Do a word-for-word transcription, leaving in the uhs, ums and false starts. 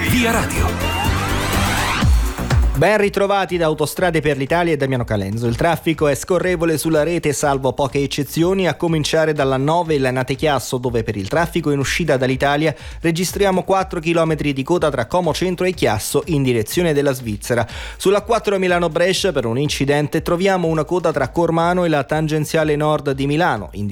Via Radio. Ben ritrovati da Autostrade per l'Italia e Damiano Calenzo. Il traffico è scorrevole sulla rete salvo poche eccezioni, a cominciare dalla nove Lanate Chiasso, dove per il traffico in uscita dall'Italia registriamo quattro chilometri di coda tra Como Centro e Chiasso in direzione della Svizzera. Sulla quattro Milano-Brescia per un incidente troviamo una coda tra Cormano e la tangenziale nord di Milano in